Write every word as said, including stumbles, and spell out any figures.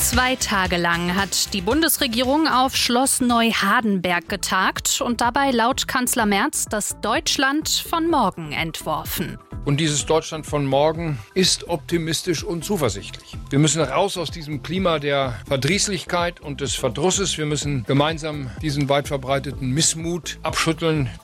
Zwei Tage lang hat die Bundesregierung auf Schloss Neuhardenberg getagt und dabei laut Kanzler Merz das Deutschland von morgen entworfen. Und dieses Deutschland von morgen ist optimistisch und zuversichtlich. Wir müssen raus aus diesem Klima der Verdrießlichkeit und des Verdrusses. Wir müssen gemeinsam diesen weit verbreiteten Missmut abschütteln,